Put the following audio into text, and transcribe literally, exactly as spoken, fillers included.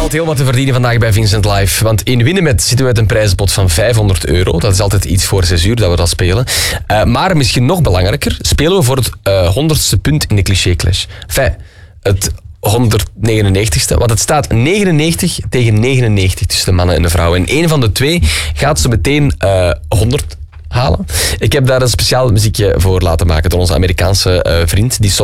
valt heel wat te verdienen vandaag bij Vincent Live. Want in Winnemet zitten we met een prijzenpot van vijfhonderd euro. Dat is altijd iets voor zes uur dat we dat spelen. Uh, maar misschien nog belangrijker, spelen we voor het uh, honderdste punt in de cliché clash. Enfin, het honderdnegenennegentigste, want het staat negenennegentig tegen negenennegentig tussen de mannen en de vrouwen. En één van de twee gaat zo meteen uh, honderd halen. Ik heb daar een speciaal muziekje voor laten maken door onze Amerikaanse uh, vriend, die